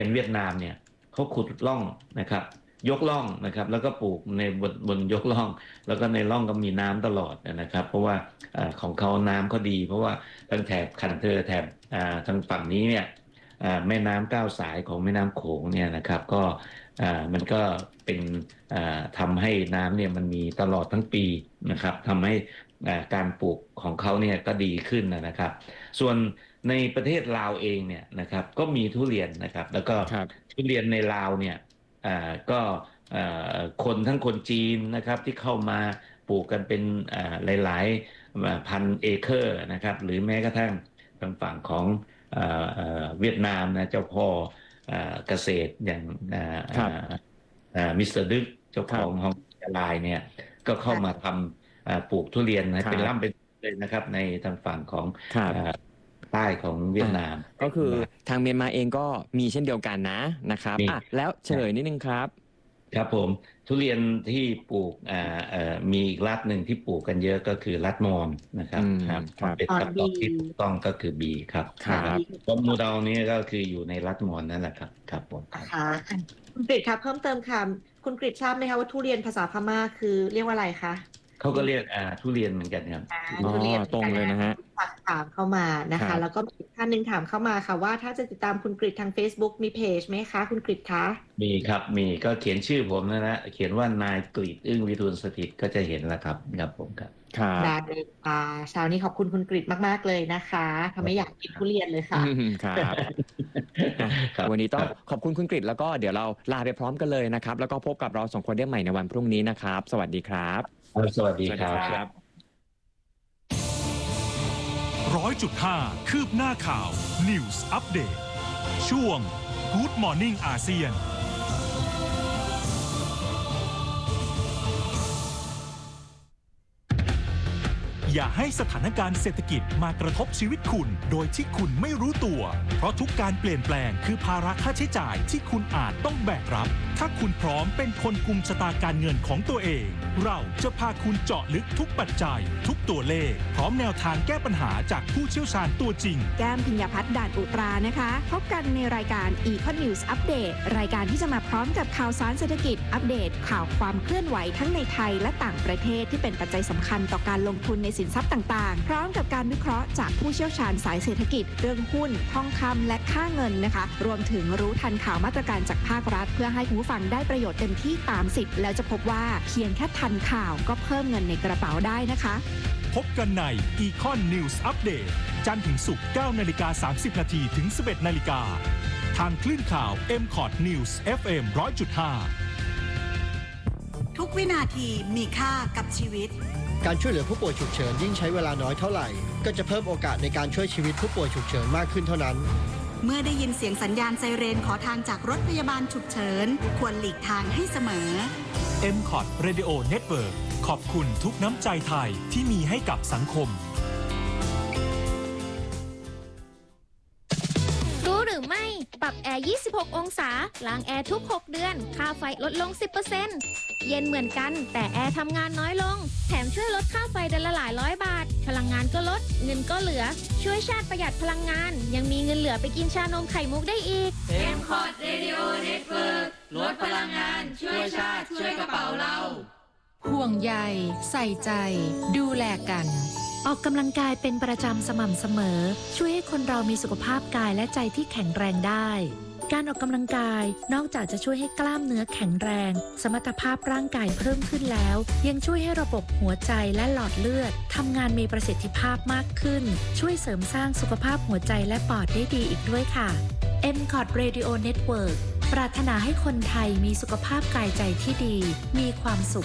เป็นเวียดนามเนี่ยเขาขุดร่องนะครับยกร่องนะครับแล้วก็ปลูกในบนยกร่องแล้วก็ในร่องก็มีน้ำตลอดนะครับเพราะว่าของเขาน้ำเขาดีเพราะว่าตั้งแถบคันเทอร์แถบทางฝั่งนี้เนี่ยแม่น้ำ9 สายของแม่น้ำโขงเนี่ยนะครับก็มันก็เป็นทำให้น้ำเนี่ยมันมีตลอดทั้งปีนะครับทำให้การปลูกของเขาเนี่ยก็ดีขึ้นนะครับส่วนในประเทศลาวเองเนี่ยนะครับก็มีทุเรียนนะครับแล้วก็ทุเรียนในลาวเนี่ยก็คนทั้งคนจีนนะครับที่เข้ามาปลูกกันเป็นหลายๆพันเอเคอร์นะครับหรือแม้กระทั่งทางฝั่งของเวียดนามนะเจ้าพ่อเกษตรอย่างมิสเตอร์ดึกเจ้าของของลายเนี่ยก็เข้ามาทำปลูกทุเรียนนะเป็นร่ำเป็นเลยนะครับในทางฝั่งของใต้ของเวียดนามก็คือทางเมียนมาเองก็มีเช่นเดียวกันนะครับแล้วเฉลยนิดนึงครับครับผมทุเรียนที่ปลูกมีอีกรัฐหนึ่งที่ปลูกกันเยอะก็คือรัฐมอญนะครับเป็นคำตอบที่ถูกต้องก็คือบีครับต้นมูดาวนี้ก็คืออยู่ในรัฐมอญนั่นแหละครับครับผมคุณกฤษครับเพิ่มเติมค่ะคุณกฤษทราบไหมคะว่าทุเรียนภาษาพม่าคือเรียกว่าอะไรคะเขาก็เรียกทุเรียนเหมือนกันครับทุเรียนตรงเลยนะฮะถามเข้ามานะคะแล้วก็อีกท่านหนึ่งถามเข้ามาค่ะว่าถ้าจะติดตามคุณกฤษทาง Facebook มีเพจไหมคะคุณกฤษคะมีครับมีก็เขียนชื่อผมนะเขียนว่านายกฤษอึ้งวิทูลสถิตก็จะเห็นแล้วครับครับผมครับได้เลยเช้านี้ขอบคุณคุณกฤษมากๆเลยนะคะทำให้อยากกินทุเรียนเลยค่ะครับวันนี้ต้องขอบคุณคุณกฤษแล้วก็เดี๋ยวเราลาไปพร้อมกันเลยนะครับแล้วก็พบกับเรา2 คนได้ใหม่ในวันพรุ่งนี้นะครับสวัสดีครับสวัสดีครับ 100.5 คืบหน้าข่าว News Update ช่วง Good Morning อาเซียนอย่าให้สถานการณ์เศรษฐกิจมากระทบชีวิตคุณโดยที่คุณไม่รู้ตัวเพราะทุกการเปลี่ยนแปลงคือภาระค่าใช้จ่ายที่คุณอาจต้องแบกรับถ้าคุณพร้อมเป็นคนกุมชะตาการเงินของตัวเองเราจะพาคุณเจาะลึกทุกปัจจัยทุกตัวเลขพร้อมแนวทางแก้ปัญหาจากผู้เชี่ยวชาญตัวจริงแก้มพิญญาพัฒน์ด่านอุตรานะคะพบกันในรายการ Econ News Update รายการที่จะมาพร้อมกับข่าวสารเศรษฐกิจอัปเดตข่าวความเคลื่อนไหวทั้งในไทยและต่างประเทศที่เป็นปัจจัยสำคัญต่อการลงทุนในสินทรัพย์ต่างๆพร้อมกับการวิเคราะห์จากผู้เชี่ยวชาญสายเศรษฐกิจเรื่องหุ้นทองคำและค่าเงินนะคะรวมถึงรู้ทันข่าวมาตรการจากภาครัฐเพื่อให้คุณผู้ฟังได้ประโยชน์เต็มที่ตามสิทธิ์แล้วจะพบว่าเพียงแค่ทันข่าวก็เพิ่มเงินในกระเป๋าได้นะคะพบกันใน Econ News Update จันทร์ถึงศุกร์ 9:30 นถึง 11:00 นทางคลื่นข่าว MCOT News FM 100.5 ทุกวินาทีมีค่ากับชีวิตการช่วยเหลือผู้ป่วยฉุกเฉินยิ่งใช้เวลาน้อยเท่าไหร่ก็จะเพิ่มโอกาสในการช่วยชีวิตผู้ป่วยฉุกเฉินมากขึ้นเท่านั้นเมื่อได้ยินเสียงสัญญาณไซเรนขอทางจากรถพยาบาลฉุกเฉินควรหลีกทางให้เสมอ MCOT Radio Network ขอบคุณทุกน้ำใจไทยที่มีให้กับสังคมรู้หรือไม่ปรับแอร์ 26 องศาล้างแอร์ทุก 6 เดือนค่าไฟลดลง 10% เย็นเหมือนกันแต่แอร์ทำงานน้อยลงแถมช่วยลดค่าไฟเดือนละหลายร้อยบาทพลังงานก็ลดเงินก็เหลือช่วยชาติประหยัดพลังงานยังมีเงินเหลือไปกินชานมไข่มุกได้อีก MCOT Radio Network ลดพลังงานช่วยชาติช่วยกระเป๋าเราห่วงใยใส่ใจดูแลกันออกกำลังกายเป็นประจำสม่ำเสมอช่วยให้คนเรามีสุขภาพกายและใจที่แข็งแรงได้การออกกำลังกายนอกจากจะช่วยให้กล้ามเนื้อแข็งแรงสมรรถภาพร่างกายเพิ่มขึ้นแล้วยังช่วยให้ระบบหัวใจและหลอดเลือดทำงานมีประสิทธิภาพมากขึ้นช่วยเสริมสร้างสุขภาพหัวใจและปอดได้ดีอีกด้วยค่ะ MCOT Radio Network ปรารถนาให้คนไทยมีสุขภาพกายใจที่ดีมีความสุข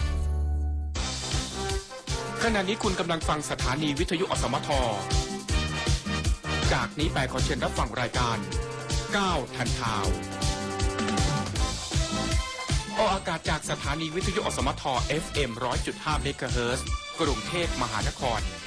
ขณะนี้คุณกำลังฟังสถานีวิทยุอสมทจากนี้ไปขอเชิญรับฟังรายการ9ทันข่าวออกอากาศจากสถานีวิทยุอสมท FM 100.5 เมกะเฮิรตซ์กรุงเทพมหานคร